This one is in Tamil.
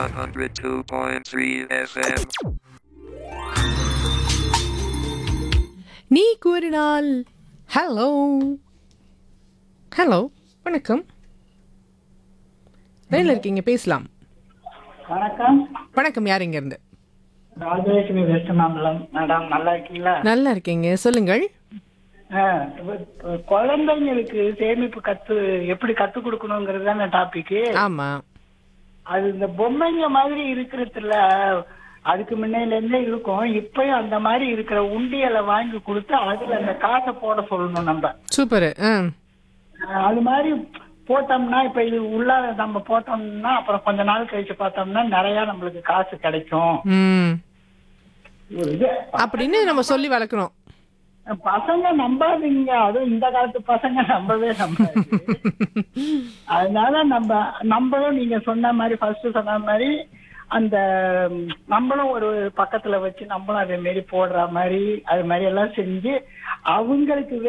102.3 FM. நீ கூறினால் ஹலோ ஹலோ வணக்கம் லைன்ல இருக்கீங்க, பேசலாம். வணக்கம். வணக்கம், யார் இங்க இருந்து? ராஜலட்சுமி வெஸ்டமாம்பலம். மேடம் நல்லா இருக்கீங்களா? நல்லா இருக்கீங்க, சொல்லுங்கள். இப்ப குழந்தைங்களுக்கு சேமிப்பு எப்படி கத்து கொடுக்கணுங்கிறது தானே டாபிக். ஆமா, அது இந்த பொம்மைங்க மாதிரி இருக்கிறதுல அதுக்கு முன்னையில இருந்தே இருக்கும். இப்பயும் அந்த மாதிரி இருக்கிற உண்டியலை வாங்கி கொடுத்து அதுல அந்த காசை போட சொல்லணும் நம்ம. சூப்பர். அது மாதிரி போட்டோம்னா இப்ப இது உள்ள நம்ம போட்டோம்னா அப்புறம் கொஞ்ச நாள் கழிச்சு பார்த்தோம்னா நிறைய நம்மளுக்கு காசு கிடைக்கும். ஒரு இது அப்படின்னு நம்ம சொல்லி வளர்க்கணும். பசங்க நம்பாதீங்க, அதுவும் இந்த காலத்து பசங்க நம்பவே நம்பாது. அதனால நம்மளும் நீங்க சொன்ன மாதிரி ஃபர்ஸ்ட் சொன்ன மாதிரி அந்த நம்மளும் ஒரு பக்கத்துல வச்சு நம்மளும் அதே மாதிரி போடுற மாதிரி அது மாதிரி எல்லாம் செஞ்சு அவங்களுக்கு